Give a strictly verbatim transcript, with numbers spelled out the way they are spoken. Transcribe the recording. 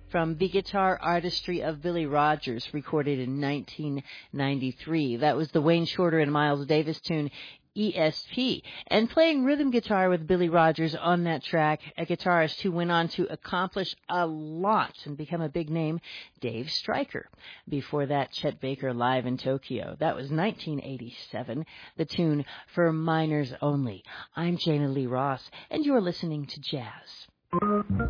from The Guitar Artistry of Billy Rogers, recorded in nineteen ninety-three. That was the Wayne Shorter and Miles Davis tune, E S P. And playing rhythm guitar with Billy Rogers on that track, a guitarist who went on to accomplish a lot and become a big name, Dave Stryker. Before that, Chet Baker live in Tokyo. That was nineteen eighty-seven, the tune For Minors Only. I'm Jana Lee Ross, and you're listening to Jazz.